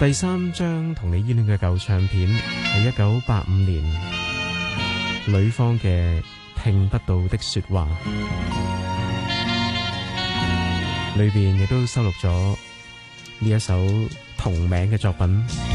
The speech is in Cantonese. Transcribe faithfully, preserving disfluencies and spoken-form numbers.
第三張同你依戀嘅舊唱片係一九八五年呂方嘅聽不到的說話，裏邊亦都收錄咗呢一首同名嘅作品。